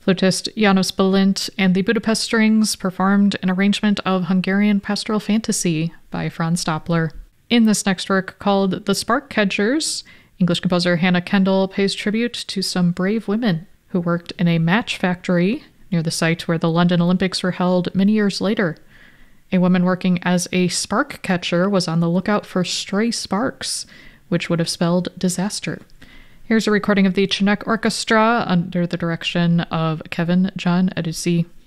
Flutist Janos Balint and the Budapest Strings performed an arrangement of Hungarian Pastoral Fantasy by Franz Doppler. In this next work, called The Spark Catchers, English composer Hannah Kendall pays tribute to some brave women who worked in a match factory near the site where the London Olympics were held many years later. A woman working as a spark catcher was on the lookout for stray sparks, which would have spelled disaster. Here's a recording of the Chinook Orchestra under the direction of Kevin John Edussi.